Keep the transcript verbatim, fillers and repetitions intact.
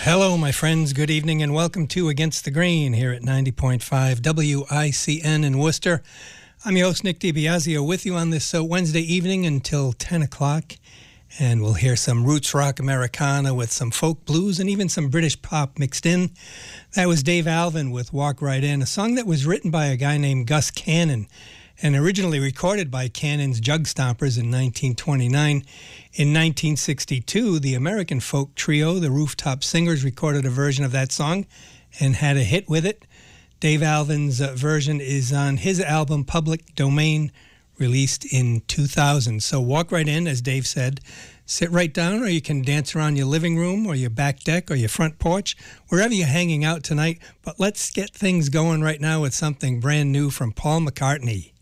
Hello, my friends. Good evening and welcome to Against the Grain here at ninety point five W I C N in Worcester. I'm your host, Nick DiBiasio, with you on this uh, Wednesday evening until ten o'clock. And we'll hear some roots rock Americana with some folk blues and even some British pop mixed in. That was Dave Alvin with Walk Right In, a song that was written by a guy named Gus Cannon and originally recorded by Cannon's Jug Stompers in nineteen twenty-nine. In nineteen sixty-two, the American folk trio, the Rooftop Singers, recorded a version of that song and had a hit with it. Dave Alvin's uh, version is on his album Public Domain, released in two thousand. So walk right in, as Dave said. Sit right down, or you can dance around your living room or your back deck or your front porch, wherever you're hanging out tonight. But let's get things going right now with something brand new from Paul McCartney.